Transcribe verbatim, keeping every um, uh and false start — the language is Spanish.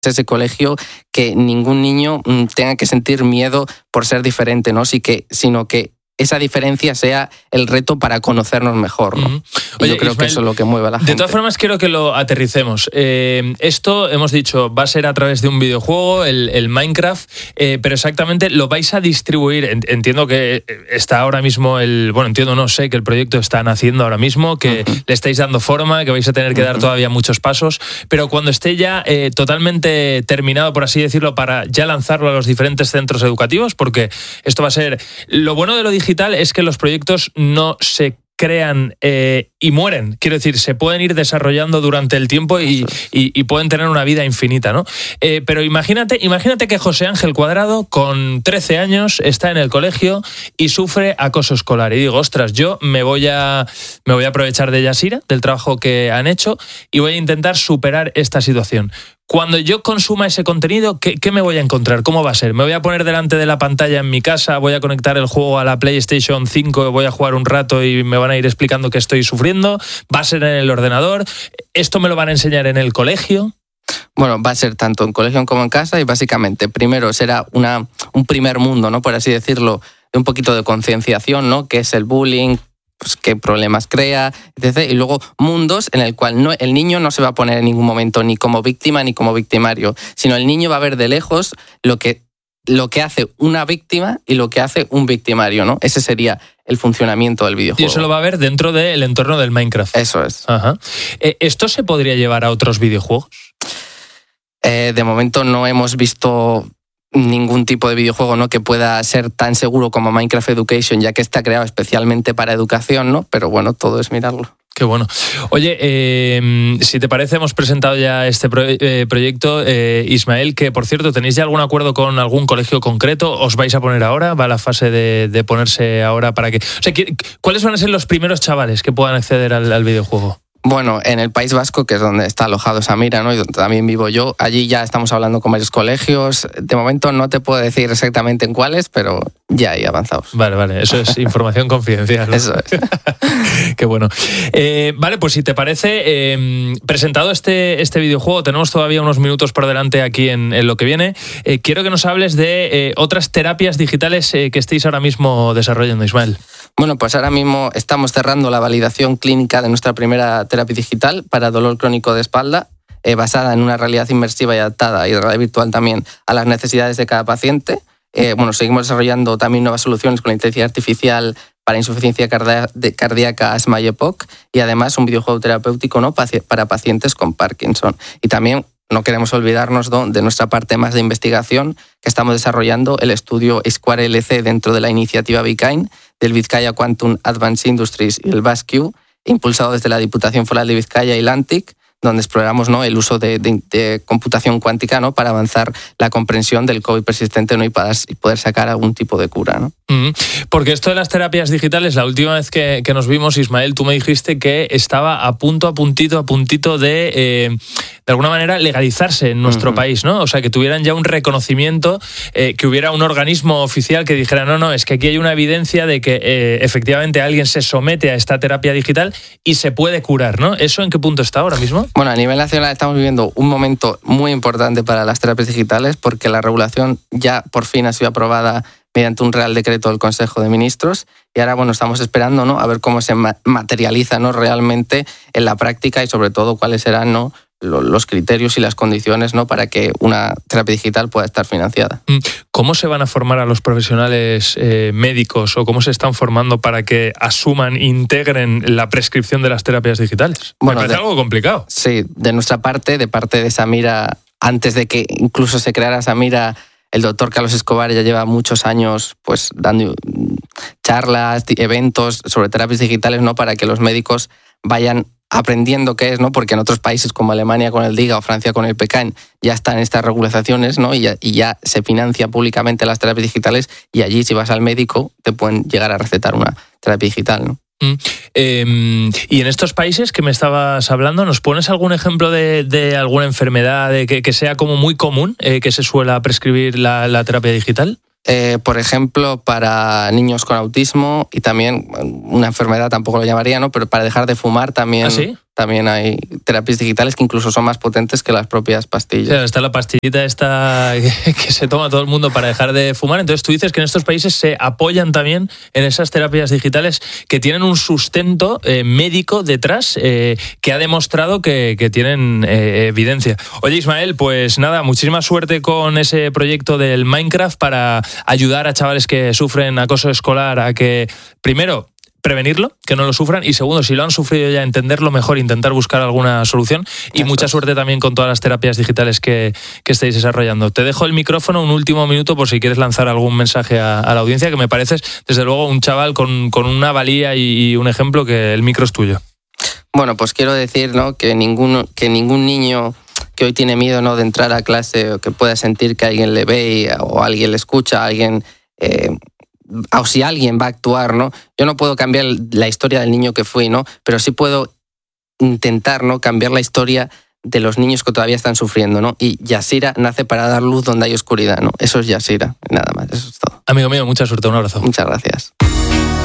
ese colegio que ningún niño tenga que sentir miedo por ser diferente, ¿no? Sí que, sino que esa diferencia sea el reto para conocernos mejor, ¿no? Uh-huh. Oye, yo creo Ismael, que eso es lo que mueve a la gente. De todas formas, quiero que lo aterricemos. Eh, esto, hemos dicho, va a ser a través de un videojuego, el, el Minecraft, eh, pero exactamente lo vais a distribuir. Entiendo que está ahora mismo el... Bueno, entiendo, no sé, que el proyecto está naciendo ahora mismo, que uh-huh. le estáis dando forma, que vais a tener que uh-huh. dar todavía muchos pasos, pero cuando esté ya eh, totalmente terminado, por así decirlo, para ya lanzarlo a los diferentes centros educativos, porque esto va a ser... Lo bueno de lo digital es que los proyectos no se crean eh, y mueren. Quiero decir, se pueden ir desarrollando durante el tiempo y, y, y pueden tener una vida infinita, ¿no? Eh, pero imagínate, imagínate que José Ángel Cuadrado, con trece años, está en el colegio y sufre acoso escolar. Y digo, ostras, yo me voy a, me voy a aprovechar de Yasira, del trabajo que han hecho, y voy a intentar superar esta situación. Cuando yo consuma ese contenido, ¿qué, ¿qué me voy a encontrar? ¿Cómo va a ser? ¿Me voy a poner delante de la pantalla en mi casa? ¿Voy a conectar el juego a la PlayStation cinco? ¿Voy a jugar un rato y me van a ir explicando qué estoy sufriendo? ¿Va a ser en el ordenador? ¿Esto me lo van a enseñar en el colegio? Bueno, va a ser tanto en colegio como en casa y básicamente primero será una, un primer mundo, ¿no? Por así decirlo, de un poquito de concienciación, ¿no? ¿Qué es el bullying? Pues qué problemas crea, etcétera. Y luego mundos en el cual no, el niño no se va a poner en ningún momento ni como víctima ni como victimario, sino el niño va a ver de lejos lo que, lo que hace una víctima y lo que hace un victimario, ¿no? Ese sería el funcionamiento del videojuego. Y eso lo va a ver dentro del entorno del Minecraft. Eso es. Ajá. ¿Esto se podría llevar a otros videojuegos? Eh, de momento no hemos visto ningún tipo de videojuego, ¿no?, que pueda ser tan seguro como Minecraft Education, ya que está creado especialmente para educación, ¿no? Pero bueno, todo es mirarlo. Qué bueno. Oye, eh, si te parece, hemos presentado ya este pro- eh, proyecto, eh, Ismael, que por cierto, ¿tenéis ya algún acuerdo con algún colegio concreto? ¿Os vais a poner ahora? ¿Va la fase de, de ponerse ahora para que...? O sea, ¿cuáles van a ser los primeros chavales que puedan acceder al, al videojuego? Bueno, en el País Vasco, que es donde está alojado Samira, ¿no?, y donde también vivo yo, allí ya estamos hablando con varios colegios. De momento no te puedo decir exactamente en cuáles, pero ya hay avanzados. Vale, vale, eso es información confidencial, ¿no? Eso es. Qué bueno. Eh, vale, pues si te parece, eh, presentado este, este videojuego, tenemos todavía unos minutos por delante aquí en, en lo que viene. Eh, quiero que nos hables de eh, otras terapias digitales eh, que estéis ahora mismo desarrollando, Ismael. Bueno, pues ahora mismo estamos cerrando la validación clínica de nuestra primera terapia digital para dolor crónico de espalda, eh, basada en una realidad inmersiva y adaptada y realidad virtual también a las necesidades de cada paciente. Eh, bueno, seguimos desarrollando también nuevas soluciones con la inteligencia artificial para insuficiencia cardíaca, asma y E P O C, y además un videojuego terapéutico, ¿no?, para pacientes con Parkinson. Y también no queremos olvidarnos de nuestra parte más de investigación, que estamos desarrollando el estudio Square L C dentro de la iniciativa Vikain, del Vizcaya Quantum Advanced Industries y el VASQ, impulsado desde la Diputación Foral de Vizcaya y Lantic, donde exploramos, ¿no?, el uso de, de, de computación cuántica, ¿no?, para avanzar la comprensión del COVID persistente, ¿no?, y para y poder sacar algún tipo de cura, ¿no? Mm, porque esto de las terapias digitales, la última vez que, que nos vimos, Ismael, tú me dijiste que estaba a punto, a puntito, a puntito de, eh, de alguna manera, legalizarse en nuestro uh-huh. país, ¿no? O sea, que tuvieran ya un reconocimiento, eh, que hubiera un organismo oficial que dijera, no, no, es que aquí hay una evidencia de que eh, efectivamente alguien se somete a esta terapia digital y se puede curar, ¿no? ¿Eso en qué punto está ahora mismo? Bueno, a nivel nacional estamos viviendo un momento muy importante para las terapias digitales porque la regulación ya por fin ha sido aprobada mediante un Real Decreto del Consejo de Ministros y ahora, bueno, estamos esperando, ¿no?, a ver cómo se materializa, ¿no?, realmente en la práctica y sobre todo cuáles serán, ¿no?, los criterios y las condiciones, ¿no?, para que una terapia digital pueda estar financiada. ¿Cómo se van a formar a los profesionales eh, médicos o cómo se están formando para que asuman, integren la prescripción de las terapias digitales? Bueno, Me parece de, algo complicado. Sí, de nuestra parte, de parte de Samira, antes de que incluso se creara Samira, el doctor Carlos Escobar ya lleva muchos años pues dando charlas, eventos sobre terapias digitales, ¿no?, para que los médicos vayan aprendiendo qué es, ¿no?, porque en otros países como Alemania con el DIGA o Francia con el PECAIN ya están estas regulaciones, ¿no?, y ya, y ya se financia públicamente las terapias digitales y allí si vas al médico te pueden llegar a recetar una terapia digital, ¿no? Mm. Eh, y en estos países que me estabas hablando, ¿nos pones algún ejemplo de, de alguna enfermedad de que, que sea como muy común eh, que se suela prescribir la, la terapia digital? Eh, por ejemplo, para niños con autismo y también una enfermedad, tampoco lo llamaría, ¿no?, pero para dejar de fumar también, ¿Ah, sí? también hay terapias digitales que incluso son más potentes que las propias pastillas. Claro, está la pastillita esta que se toma todo el mundo para dejar de fumar. Entonces tú dices que en estos países se apoyan también en esas terapias digitales que tienen un sustento eh, médico detrás eh, que ha demostrado que, que tienen eh, evidencia. Oye, Ismael, pues nada, muchísima suerte con ese proyecto del Minecraft para ayudar a chavales que sufren acoso escolar a que, primero, prevenirlo, que no lo sufran, y segundo, si lo han sufrido ya, entenderlo mejor, intentar buscar alguna solución. Y mucha suerte también con todas las terapias digitales que, que estáis desarrollando. Te dejo el micrófono un último minuto por si quieres lanzar algún mensaje a, a la audiencia, que me pareces, desde luego, un chaval con, con una valía y, y un ejemplo, que el micro es tuyo. Bueno, pues quiero decir, ¿no?, que, ninguno, que ningún niño que hoy tiene miedo, ¿no?, de entrar a clase, o que pueda sentir que alguien le ve o alguien le escucha, alguien... Eh, o si alguien va a actuar, ¿no? Yo no puedo cambiar la historia del niño que fui, ¿no? Pero sí puedo intentar, ¿no?, cambiar la historia de los niños que todavía están sufriendo, ¿no? Y Yasira nace para dar luz donde hay oscuridad, ¿no? Eso es Yasira, nada más, eso es todo. Amigo mío, mucha suerte, un abrazo. Muchas gracias.